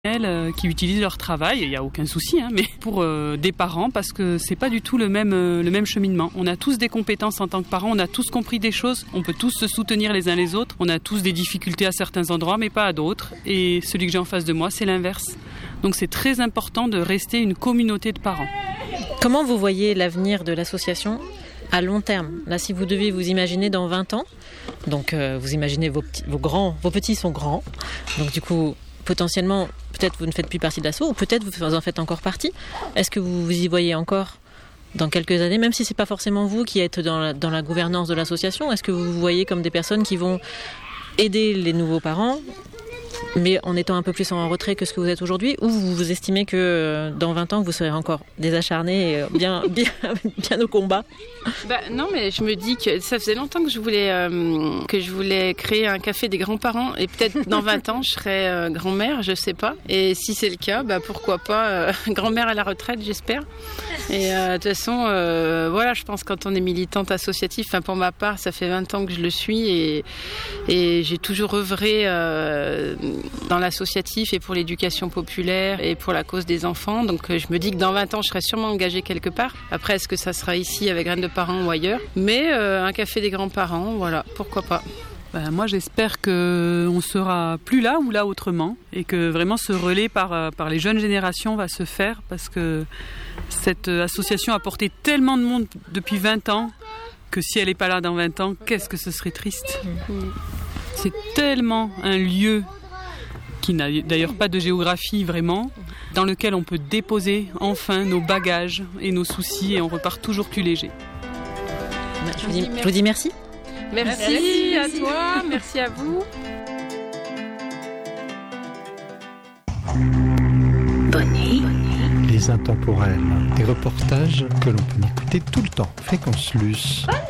qui utilisent leur travail, il n'y a aucun souci, mais pour des parents, parce que c'est pas du tout le même cheminement. On a tous des compétences en tant que parents, on a tous compris des choses, on peut tous se soutenir les uns les autres, on a tous des difficultés à certains endroits, mais pas à d'autres. Et celui que j'ai en face de moi, c'est l'inverse. Donc c'est très important de rester une communauté de parents. Comment vous voyez l'avenir de l'association à long terme? Là, si vous deviez vous imaginer dans 20 ans, donc vous imaginez vos petits sont grands, donc du coup, potentiellement, peut-être vous ne faites plus partie de l'asso, ou peut-être vous en faites encore partie. Est-ce que vous vous y voyez encore dans quelques années, même si c'est pas forcément vous qui êtes dans la gouvernance de l'association? Est-ce que vous vous voyez comme des personnes qui vont aider les nouveaux parents, mais en étant un peu plus en retrait que ce que vous êtes aujourd'hui, ou vous estimez que dans 20 ans, vous serez encore des acharnés et bien au combat? Non, mais je me dis que ça faisait longtemps que je voulais créer un café des grands-parents, et peut-être dans 20 ans, je serai grand-mère, je sais pas. Et si c'est le cas, pourquoi pas grand-mère à la retraite, j'espère. Et de toute façon, je pense que quand on est militante associative, pour ma part, ça fait 20 ans que je le suis, et j'ai toujours œuvré dans l'associatif et pour l'éducation populaire et pour la cause des enfants. Donc je me dis que dans 20 ans, je serai sûrement engagée quelque part. Après, est-ce que ça sera ici avec Graines de Parents ou ailleurs? Mais un café des grands-parents, voilà, pourquoi pas. Moi, j'espère qu'on sera plus là ou là autrement, et que vraiment ce relais par les jeunes générations va se faire, parce que cette association a porté tellement de monde depuis 20 ans que si elle n'est pas là dans 20 ans, qu'est-ce que ce serait triste. C'est tellement un lieu qui n'a d'ailleurs pas de géographie vraiment, dans lequel on peut déposer enfin nos bagages et nos soucis, et on repart toujours plus léger. Je vous dis merci. Merci à toi, merci à vous. Bonnie. Les intemporels, des reportages que l'on peut écouter tout le temps. Fréquence Luce.